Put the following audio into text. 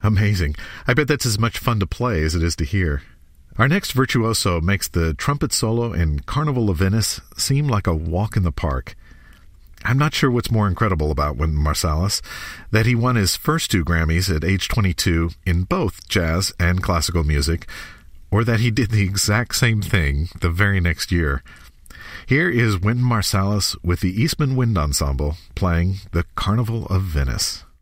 Amazing. I bet that's as much fun to play as it is to hear. Our next virtuoso makes the trumpet solo in Carnival of Venice seem like a walk in the park. I'm not sure what's more incredible about Wynton Marsalis, that he won his first 2 Grammys at age 22 in both jazz and classical music, or that he did the exact same thing the very next year. Here is Wynton Marsalis with the Eastman Wind Ensemble playing the Carnival of Venice.